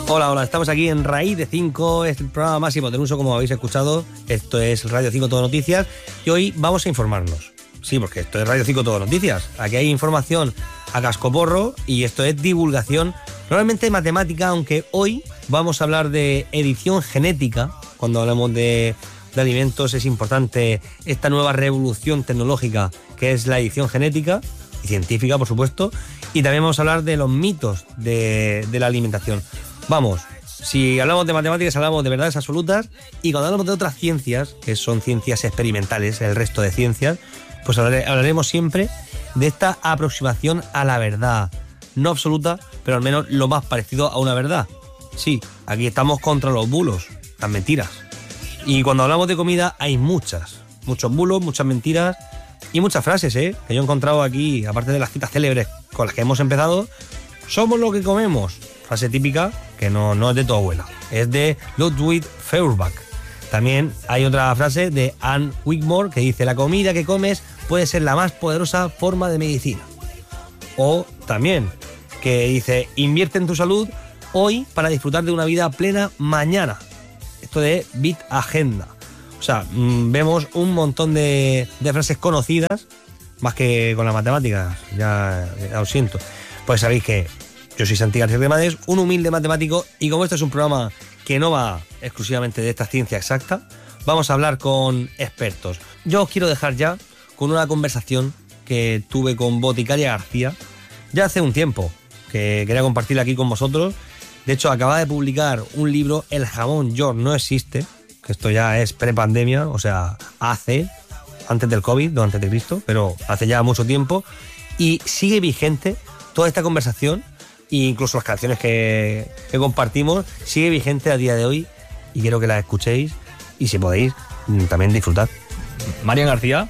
Hola, estamos aquí en Raíz de 5, es el programa más hipotenuso, como habéis escuchado. Esto es Radio 5 Todo Noticias y hoy vamos a informarnos. Sí, porque esto es Radio 5 Todo Noticias. Aquí hay información a cascoporro y esto es divulgación, normalmente matemática, aunque hoy vamos a hablar de edición genética. Cuando hablamos de alimentos es importante esta nueva revolución tecnológica que es la edición genética y científica, por supuesto. Y también vamos a hablar de los mitos de la alimentación. Vamos, si hablamos de matemáticas hablamos de verdades absolutas, y cuando hablamos de otras ciencias, que son ciencias experimentales, el resto de ciencias, pues hablaremos siempre de esta aproximación a la verdad, no absoluta, pero al menos lo más parecido a una verdad. Sí, aquí estamos contra los bulos, las mentiras. Y cuando hablamos de comida hay muchos bulos, muchas mentiras y muchas frases, que yo he encontrado aquí, aparte de las citas célebres con las que hemos empezado. Somos lo que comemos. Frase típica que no es de tu abuela, es de Ludwig Feuerbach. También hay otra frase de Anne Wigmore que dice: la comida que comes puede ser la más poderosa forma de medicina. O también que dice: invierte en tu salud hoy para disfrutar de una vida plena mañana. Esto de Bit Agenda. O sea, vemos un montón de frases conocidas, más que con las matemáticas, ya lo siento. Pues sabéis que yo soy Santi García Remades, un humilde matemático, y como este es un programa que no va exclusivamente de esta ciencia exacta, vamos a hablar con expertos. Yo os quiero dejar ya con una conversación que tuve con Boticaria García ya hace un tiempo, que quería compartirla aquí con vosotros. De hecho, acaba de publicar un libro, El jamón York no existe, que esto ya es prepandemia, o sea, antes del COVID, no antes de Cristo, pero hace ya mucho tiempo, y sigue vigente toda esta conversación. E incluso las canciones que compartimos sigue vigente a día de hoy, y quiero que las escuchéis y si podéis también disfrutar. Marian García.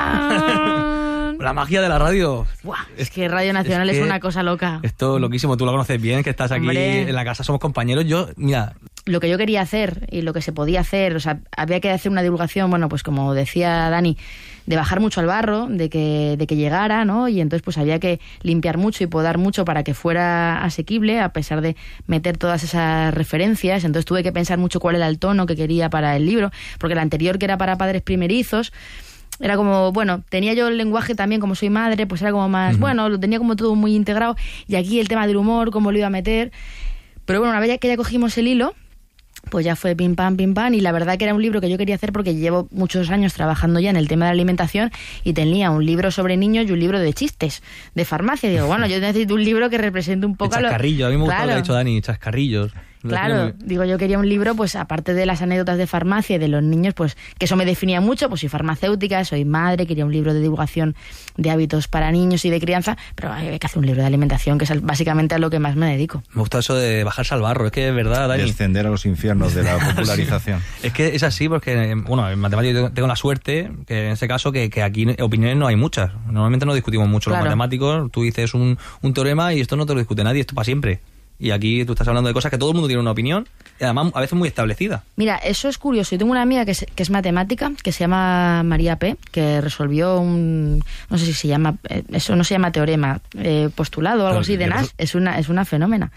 ¡Tachán! La magia de la radio. Buah, es que Radio Nacional es una cosa loca. Esto es loquísimo, tú lo conoces bien, que estás aquí. Hombre, en la casa, somos compañeros. Mira, lo que yo quería hacer y lo que se podía hacer, o sea, había que hacer una divulgación, bueno, pues como decía Dani, de bajar mucho al barro, de que llegara, ¿no? Y entonces pues había que limpiar mucho y podar mucho para que fuera asequible, a pesar de meter todas esas referencias. Entonces tuve que pensar mucho cuál era el tono que quería para el libro, porque el anterior, que era para padres primerizos, era como, bueno, tenía yo el lenguaje también, como soy madre, pues era como más, bueno, lo tenía como todo muy integrado, y aquí el tema del humor, cómo lo iba a meter. Pero bueno, una vez que ya cogimos el hilo, pues ya fue pim pam, y la verdad que era un libro que yo quería hacer porque llevo muchos años trabajando ya en el tema de la alimentación, y tenía un libro sobre niños y un libro de chistes, de farmacia. Digo, bueno, yo necesito un libro que represente un poco... Chascarrillo, a mí me gusta lo que ha dicho Dani, chascarrillos. Claro, digo, yo quería un libro, pues aparte de las anécdotas de farmacia y de los niños, pues que eso me definía mucho, pues soy farmacéutica, soy madre, quería un libro de divulgación de hábitos para niños y de crianza, pero hay que hacer un libro de alimentación, que es básicamente a lo que más me dedico. Me gusta eso de bajarse al barro, es que es verdad, Dani. Descender a los infiernos de la popularización. Sí. Es que es así, porque, bueno, en matemáticas tengo la suerte, que en ese caso, que aquí opiniones no hay muchas. Normalmente no discutimos mucho los matemáticos, tú dices un teorema y esto no te lo discute nadie, esto para siempre. Y aquí tú estás hablando de cosas que todo el mundo tiene una opinión, y además a veces muy establecida. Mira, eso es curioso. Yo tengo una amiga que es matemática, que se llama María P., que resolvió no sé si se llama, eso no se llama teorema, postulado o algo así de Nash. Es una fenómena.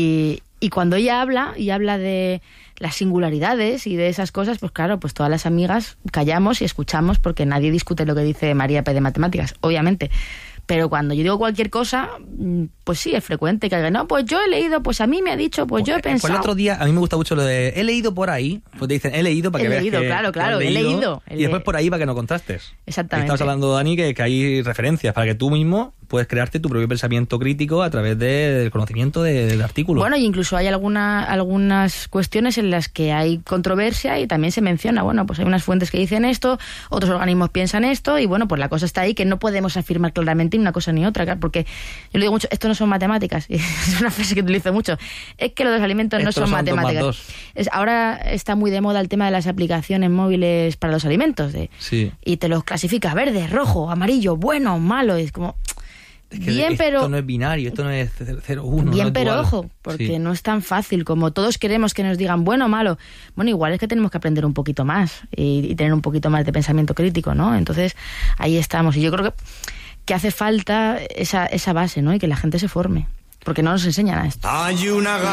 Y cuando ella habla de las singularidades y de esas cosas, pues claro, pues todas las amigas callamos y escuchamos, porque nadie discute lo que dice María P. de matemáticas, obviamente. Pero cuando yo digo cualquier cosa, pues sí, es frecuente que alguien, no, pues yo he leído, pues a mí me ha dicho, pues yo he pensado... Pues el otro día, a mí me gusta mucho lo de, he leído por ahí, pues te dicen, he leído para que veas que... Claro, he leído. Y después por ahí para que no contrastes. Exactamente. Estamos hablando, Dani, que hay referencias para que tú mismo puedes crearte tu propio pensamiento crítico a través del conocimiento del artículo. Bueno, y incluso hay algunas cuestiones en las que hay controversia y también se menciona, bueno, pues hay unas fuentes que dicen esto, otros organismos piensan esto, y bueno, pues la cosa está ahí, que no podemos afirmar claramente ni una cosa ni otra, claro, porque yo le digo mucho, esto no son matemáticas, y es una frase que utilizo mucho, es que los alimentos no son matemáticas. Ahora está muy de moda el tema de las aplicaciones móviles para los alimentos, sí. Y te los clasifica verde, rojo, amarillo, bueno, malo, es como... Es que bien, pero esto no es binario, esto no es 0-1. Bien, no pero dual. ojo, porque no es tan fácil como todos queremos que nos digan bueno o malo. Bueno, igual es que tenemos que aprender un poquito más y tener un poquito más de pensamiento crítico, ¿no? Entonces, ahí estamos. Y yo creo que hace falta esa base, ¿no? Y que la gente se forme, porque no nos enseñan a esto.